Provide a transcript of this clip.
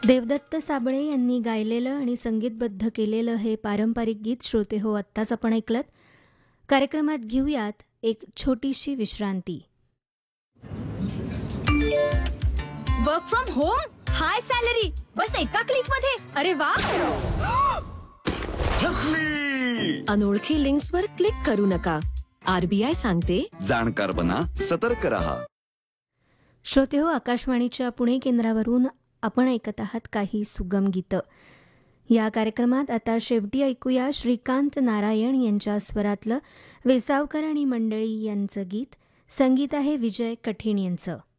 देवदत्त साबळे यांनी गायलेलं आणि संगीतबद्ध केलेलं हे पारंपरिक गीत श्रोते हो आत्ताच आपण ऐकलत. कार्यक्रमात घेऊयात एक छोटीशी विश्रांती. Work from home, high salary, बस एका क्लिक मध्ये. अरे वा. हसली. अनोळखी लिंक्सवर क्लिक करू नका. आरबीआय सांगते, जाणकार बना, सतर्क रहा. श्रोते हो, आकाशवाणीच्या पुणे केंद्रावरून आपण ऐकत आहात काही सुगम गीतं. या कार्यक्रमात आता शेवटी ऐकूया श्रीकांत नारायण यांच्या स्वरातलं वेसावकर आणि मंडळी यांचं गीत. संगीत आहे विजय कठीण यांचं.